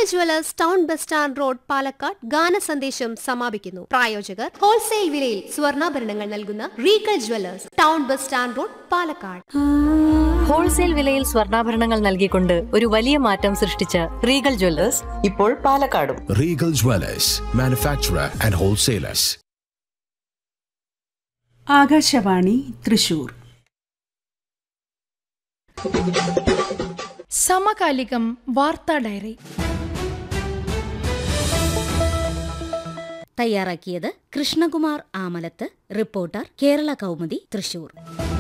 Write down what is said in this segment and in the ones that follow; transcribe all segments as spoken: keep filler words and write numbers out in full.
Jewellers town bus stand road Palakkad ഗാന സന്ദേശം സമാപിക്കുന്നു. പ്രായോജകർ ഹോൾസെയിൽ വിലയിൽ സ്വർണ്ണാഭരണങ്ങൾ നൽകുന്ന Regal jewellers town bus stand road Palakkad. Wholesale വിലയിൽ സ്വർണ്ണാഭരണങ്ങൾ നൽകിക്കൊണ്ട് ഒരു വലിയ മാറ്റം സൃഷ്ടിച്ച റീഗൽ ജുവലേഴ്സ് ഇപ്പോൾ പാലക്കാടും. Regal jewellers, manufacturer and wholesalers. Akashvani Thrissur. സമകാലികം വാർത്താ ഡയറി തയ്യാറാക്കിയത് കൃഷ്ണകുമാർ ആമലത്ത്. റിപ്പോർട്ടർ കേരള കൗമുദി തൃശൂർ.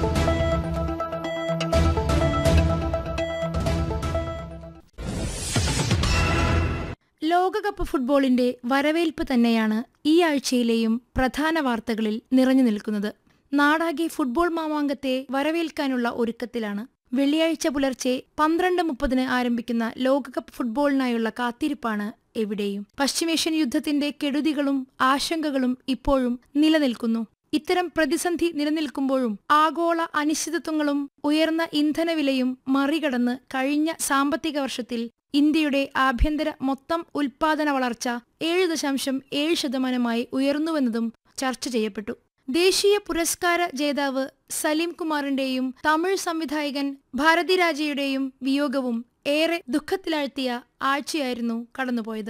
ലോകകപ്പ് ഫുട്ബോളിന്റെ വരവേൽപ്പ് തന്നെയാണ് ഈ ആഴ്ചയിലെയും പ്രധാന വാർത്തകളിൽ നിറഞ്ഞു നിൽക്കുന്നത്. നാടാകെ ഫുട്ബോൾ മാമാങ്കത്തെ വരവേൽക്കാനുള്ള ഒരുക്കത്തിലാണ്. വെള്ളിയാഴ്ച പുലർച്ചെ പന്ത്രണ്ട് മുപ്പതിന് ആരംഭിക്കുന്ന ലോകകപ്പ് ഫുട്ബോളിനായുള്ള കാത്തിരിപ്പാണ് എവിടെയും. പശ്ചിമേഷ്യൻ യുദ്ധത്തിന്റെ കെടുതികളും ആശങ്കകളും ഇപ്പോഴും നിലനിൽക്കുന്നു. ഇത്തരം പ്രതിസന്ധി നിലനിൽക്കുമ്പോഴും ആഗോള അനിശ്ചിതത്വങ്ങളും ഉയർന്ന ഇന്ധനവിലയും മറികടന്ന് കഴിഞ്ഞ സാമ്പത്തിക വർഷത്തിൽ ഇന്ത്യയുടെ ആഭ്യന്തര മൊത്തം ഉൽപാദന വളർച്ച ഏഴ് ദശാംശം ഏഴ് ശതമാനമായി ഉയർന്നുവെന്നതും ചർച്ച ചെയ്യപ്പെട്ടു. ദേശീയ പുരസ്കാര ജേതാവ് സലീം കുമാറിന്റെയും തമിഴ് സംവിധായകൻ ഭാരതിരാജയുടെയും വിയോഗവും ഏറെ ദുഃഖത്തിലാഴ്ത്തിയ ആഴ്ചയായിരുന്നു കടന്നുപോയത്.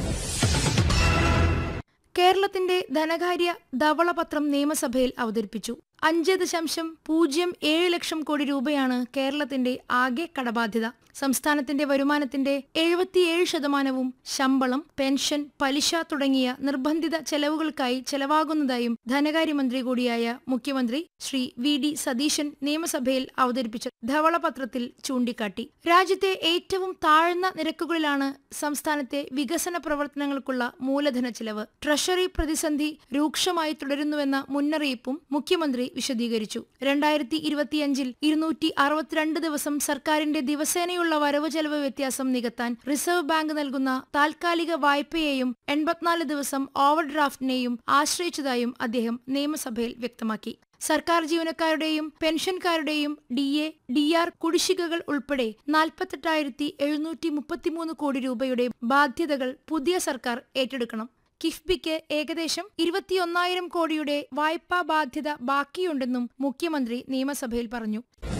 കേരളത്തിന്റെ ധനകാര്യ ധവളപത്രം നിയമസഭയിൽ അവതരിപ്പിച്ചു. അഞ്ച് ദശാംശം പൂജ്യം ഏഴ് ലക്ഷം കോടി രൂപയാണ് കേരളത്തിന്റെ ആകെ കടബാധ്യത. സംസ്ഥാനത്തിന്റെ വരുമാനത്തിന്റെ എഴുപത്തിയേഴ് ശതമാനവും ശമ്പളം, പെൻഷൻ, പലിശ തുടങ്ങിയ നിർബന്ധിത ചെലവുകൾക്കായി ചെലവാകുന്നതായും ധനകാര്യമന്ത്രി കൂടിയായ മുഖ്യമന്ത്രി ശ്രീ വി ഡി സതീശൻ നിയമസഭയിൽ അവതരിപ്പിച്ച ധവളപത്രത്തിൽ ചൂണ്ടിക്കാട്ടി. രാജ്യത്തെ ഏറ്റവും താഴ്ന്ന നിരക്കുകളിലാണ് സംസ്ഥാനത്തെ വികസന പ്രവർത്തനങ്ങൾക്കുള്ള മൂലധന ചെലവ്. ട്രഷറി പ്രതിസന്ധി രൂക്ഷമായി തുടരുന്നുവെന്ന മുന്നറിയിപ്പും മുഖ്യമന്ത്രി വിശദീകരിച്ചു. രണ്ടായിരത്തി ഇരുപത്തിയഞ്ചിൽ ഇരുന്നൂറ്റി അറുപത്തിരണ്ട് ദിവസം സർക്കാരിന്റെ ദിവസേനയുള്ള വരവ് ചെലവ് വ്യത്യാസം നികത്താൻ റിസർവ് ബാങ്ക് നൽകുന്ന താൽക്കാലിക വായ്പയെയും എൺപത്തിനാല് ദിവസം ഓവർ ഡ്രാഫ്റ്റിനെയും ആശ്രയിച്ചതായും അദ്ദേഹം നിയമസഭയിൽ വ്യക്തമാക്കി. സർക്കാർ ജീവനക്കാരുടെയും പെൻഷൻകാരുടെയും ഡി എ ഡി ആർ കുടിശ്ശികകൾ ഉൾപ്പെടെ നാൽപ്പത്തെട്ടായിരത്തി എഴുന്നൂറ്റി മുപ്പത്തിമൂന്ന് കോടി രൂപയുടെ ബാധ്യതകൾ പുതിയ സർക്കാർ ഏറ്റെടുക്കണം. കിഫ്ബിക്ക് ഏകദേശം ഇരുപത്തിയൊന്നായിരം കോടിയുടെ വായ്പാ ബാധ്യത ബാക്കിയുണ്ടെന്നും മുഖ്യമന്ത്രി നിയമസഭയിൽ പറഞ്ഞു.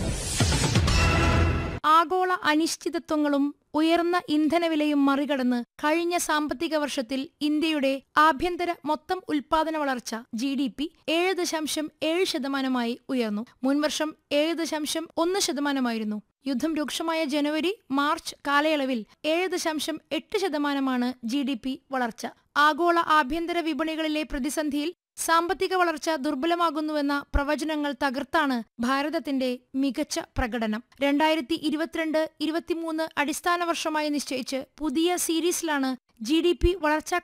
ആഗോള അനിശ്ചിതത്വങ്ങളും ഉയർന്ന ഇന്ധനവിലയും മറികടന്ന് കഴിഞ്ഞ സാമ്പത്തിക വർഷത്തിൽ ഇന്ത്യയുടെ ആഭ്യന്തര മൊത്തം ഉൽപാദന വളർച്ച ജി ഡി പി ഏഴ് ദശാംശം ഏഴ് ശതമാനമായി ഉയർന്നു. മുൻവർഷം ഏഴ് ദശാംശം ഒന്ന് ശതമാനമായിരുന്നു. യുദ്ധം രൂക്ഷമായ ജനുവരി മാർച്ച് കാലയളവിൽ ഏഴ് ദശാംശം എട്ട് ശതമാനമാണ് ജി ഡി പി വളർച്ച. ആഗോള ആഭ്യന്തര വിപണികളിലെ പ്രതിസന്ധിയിൽ സാമ്പത്തിക വളർച്ച ദുർബലമാകുന്നുവെന്ന പ്രവചനങ്ങൾ തകർത്താണ് ഭാരതത്തിന്റെ മികച്ച പ്രകടനം. രണ്ടായിരത്തി ഇരുപത്തിരണ്ട് ഇരുപത്തിമൂന്ന് അടിസ്ഥാന വർഷമായി നിശ്ചയിച്ച് പുതിയ സീരീസിലാണ് ജി ഡി പി വളർച്ചാ